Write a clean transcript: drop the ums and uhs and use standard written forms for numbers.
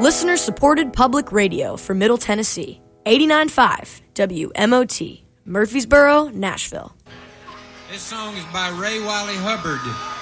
Listener-supported public radio for Middle Tennessee. 89.5 WMOT, Murfreesboro, Nashville. This song is by Ray Wiley Hubbard.